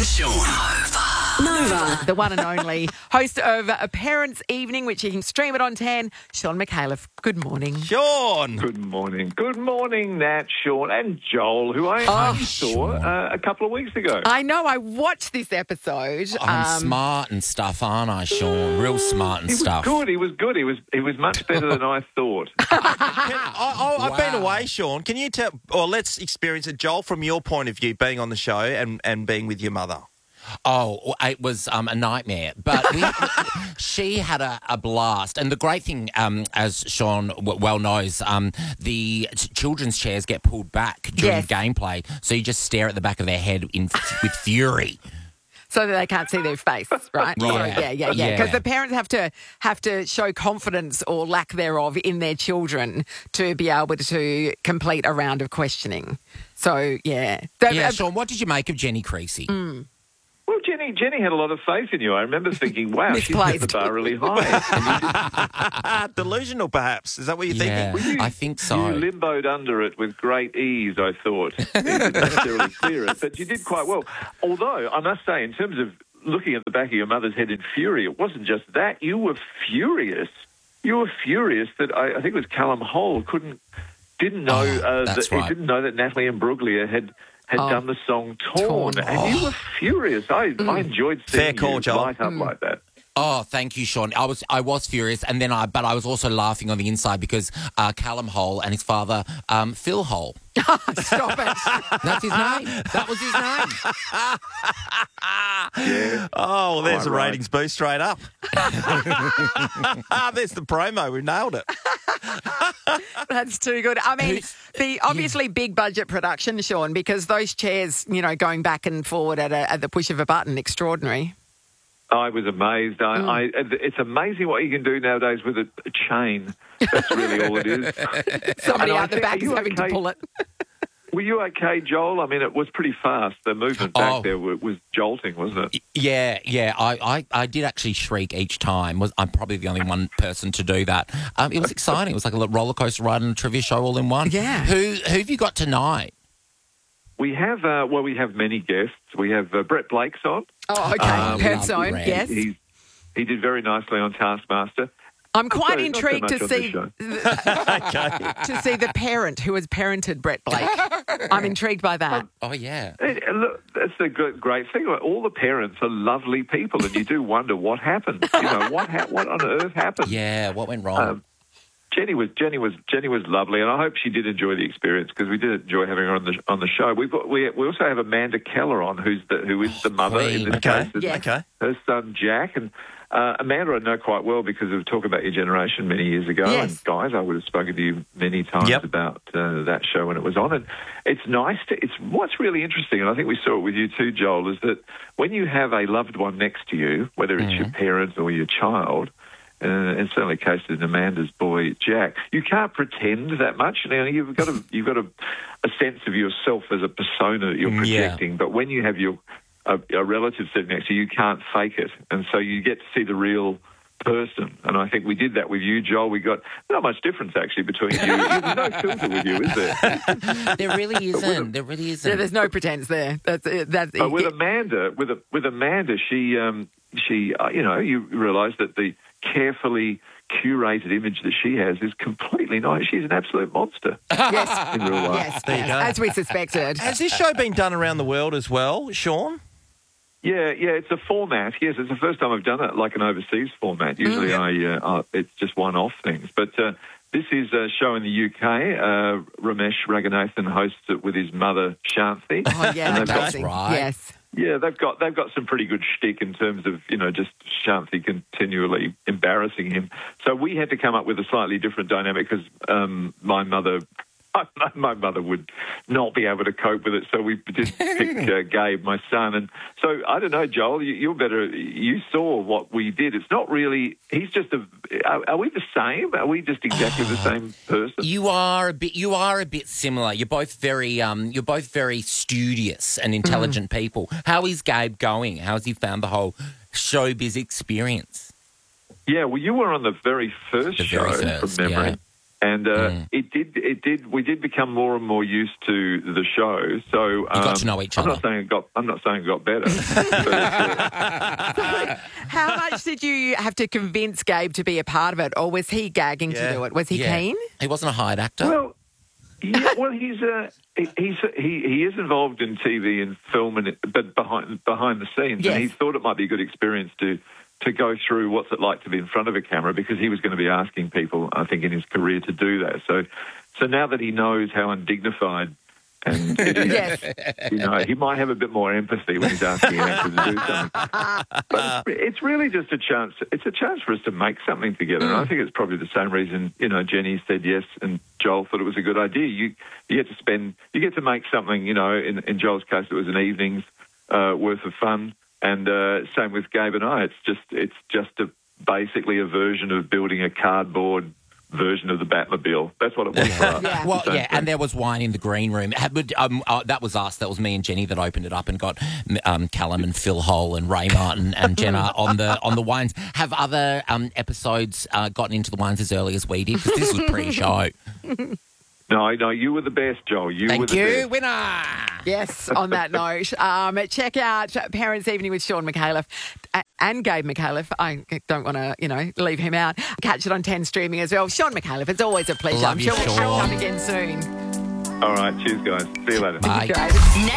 and Sean. Nova. The one and only host of A Parents' Evening, which you can stream it on 10, Sean McAuliffe. Good morning. Sean. Good morning. Good morning, Nat, Sean and Joel, who I only saw a couple of weeks ago. I know, I watched this episode. I'm smart and stuff, aren't I, Sean? Real smart and stuff. He was good. He was much better than I thought. I've been away, Sean. Can you tell, or let's experience it, Joel, from your point of view, being on the show and being with your mother? Oh, it was a nightmare, but she had a blast. And the great thing, as Sean well knows, the children's chairs get pulled back during gameplay, so you just stare at the back of their head with fury. So that they can't see their face, right? Yeah. Because the parents have to show confidence or lack thereof in their children to be able to complete a round of questioning. So, Sean, what did you make of Jenny Creasy? Well, Jenny had a lot of faith in you. I remember thinking, wow, she's set the bar really high. Delusional, perhaps. Is that what you're thinking? Well, I think so. You limboed under it with great ease, I thought. You didn't necessarily clear it, but you did quite well. Although, I must say, in terms of looking at the back of your mother's head in fury, it wasn't just that. You were furious. You were furious that I think it was Callum Hole didn't know didn't know that Natalie Imbruglia had done the song Torn. And you were furious. I enjoyed seeing you light up like that. Oh, thank you, Sean. I was furious, and then but I was also laughing on the inside because Callum Hole and his father, Phil Hole. Stop it. That's his name. That was his name. Yeah. Oh, well, there's a ratings boost straight up. There's the promo. We nailed it. That's too good. I mean, the obviously big budget production, Sean, because those chairs, going back and forward at the push of a button, extraordinary. I was amazed. It's amazing what you can do nowadays with a chain. That's really all it is. Somebody out the back is having to pull it. Were you okay, Joel? I mean, it was pretty fast. The movement back there was jolting, wasn't it? Yeah. I did actually shriek each time. I'm probably the only one person to do that. It was exciting. It was like a roller coaster ride and a trivia show all in one. Yeah. Who have you got tonight? We have we have many guests. We have Brett Blake's on. Oh, okay. Heard so. Yes. He did very nicely on Taskmaster. I'm quite intrigued to see to see the parent who has parented Brett Blake. I'm intrigued by that. Oh, yeah. Look, that's the great thing. All the parents are lovely people, and you do wonder what happened. What on earth happened? Yeah, what went wrong? Jenny was lovely, and I hope she did enjoy the experience because we did enjoy having her on the show. We also have Amanda Keller on, who is the mother in this case. Yes. Her son Jack, and Amanda I know quite well because of Talk About Your Generation many years ago. Yes. And guys, I would have spoken to you many times about that show when it was on. And it's nice it's what's really interesting, and I think we saw it with you too, Joel, is that when you have a loved one next to you, whether it's your parents or your child. And certainly the case in Amanda's boy Jack, you can't pretend that much. Now you've got a sense of yourself as a persona that you're projecting. But when you have a relative sitting next to you, you can't fake it, and so you get to see the real person. And I think we did that with you, Joel. We got not much difference actually between you. There's no filter with you, is there? There really isn't. Yeah, there's no pretense there. But with Amanda, she you realise that the carefully curated image that she has is completely nice. She's an absolute monster. Yes. In real life. Yes, There you go. as we suspected. Has this show been done around the world as well, Sean? Yeah, it's a format. Yes, it's the first time I've done it like an overseas format. Usually it's just one-off things. But this is a show in the UK. Ramesh Raghunathan hosts it with his mother, Shanthi. Oh, yeah, That's right. Yes. Yeah, they've got some pretty good shtick in terms of, just Shanthi continually embarrassing him. So we had to come up with a slightly different dynamic because my mother would not be able to cope with it. So we did pick Gabe, my son. And so, I don't know, Joel, you're better. You saw what we did. It's not really, he's just are we the same? Are we just exactly the same person? You are a bit similar. You're both very studious and intelligent people. How is Gabe going? How has he found the whole showbiz experience? Yeah, well, you were on the very first show from memory. Yeah. And we did become more and more used to the show. So you got to know each other. I'm not saying it got better. But How much did you have to convince Gabe to be a part of it, or was he gagging to do it? Was he keen? He wasn't a hired actor. well, yeah, well, he is involved in TV and film, but behind the scenes, Yes. and he thought it might be a good experience to go through what's it like to be in front of a camera, because he was going to be asking people, I think, in his career to do that. So now that he knows how undignified and it is, Yes. he might have a bit more empathy when he's asking an actor to do something. But it's really just a chance. It's a chance for us to make something together. And I think it's probably the same reason, Jenny said yes and Joel thought it was a good idea. You get to make something, in Joel's case, it was an evening's worth of fun. And same with Gabe and I. It's just basically a version of building a cardboard version of the Batmobile. That's what it was for us. Yeah. Well, and there was wine in the green room. That was us. That was me and Jenny that opened it up and got Callum and Phil Hole and Ray Martin and Jenna on the wines. Have other episodes gotten into the wines as early as we did? Because this was pre-show. No, you were the best, Joel. You were the best. Winner. Yes, on that note, check out Parents' Evening with Sean McAuliffe and Gabe McAuliffe. I don't want to, leave him out. Catch it on 10 streaming as well. Sean McAuliffe, it's always a pleasure. Love I'm you, sure we'll Sean. come again soon. All right, cheers, guys. See you later. Bye. Great.